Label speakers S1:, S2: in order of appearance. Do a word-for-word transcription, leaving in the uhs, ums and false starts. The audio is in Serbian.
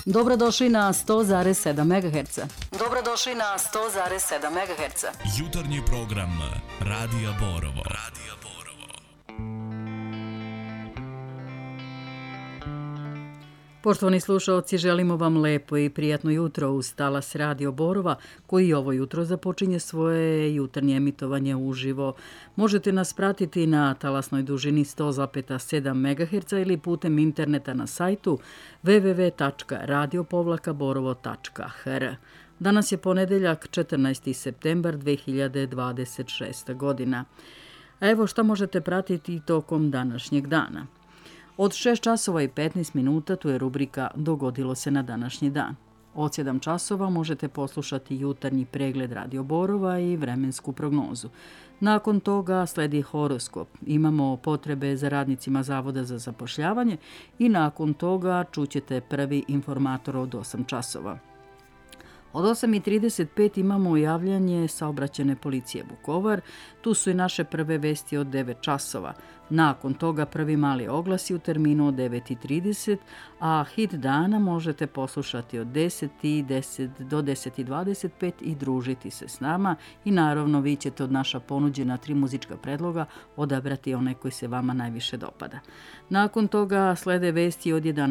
S1: Dobrodošli na sto zarez sedam megaherca. Dobrodošli na sto zarez sedam megaherca.
S2: Jutarnji program Radija Borovo. Radija Borovo.
S1: Poštovani slušaoci, želimo vam lepo i prijatno jutro uz talas Radio Borova, koji ovo jutro započinje svoje jutarnje emitovanje uživo. Možete nas pratiti na talasnoj dužini sto zarez sedam megaherca ili putem interneta na sajtu w w w tačka radio borovo tačka h r. Danas je ponedeljak, četrnaesti septembar dve hiljade dvadeset šeste. godina. A evo šta možete pratiti tokom današnjeg dana. Od šest časova i petnaest minuta tu je rubrika Dogodilo se na današnji dan. Od sedam časova možete poslušati jutarnji pregled Radio Borova i vremensku prognozu. Nakon toga sledi horoskop. Imamo potrebe za radnicima Zavoda za zapošljavanje i nakon toga čućete prvi informator od osam časova. Od osam i trideset pet imamo javljanje saobraćajne policije Vukovar, tu su i naše prve vesti od devet časova. Nakon toga prvi mali oglasi u terminu od devet i trideset, a hit dana možete poslušati od deset i deset do deset i dvadeset pet i družiti se s nama i naravno vi ćete od naša ponuđena tri muzička predloga odabrati one koji se vama najviše dopada. Nakon toga slede vesti od jedanaest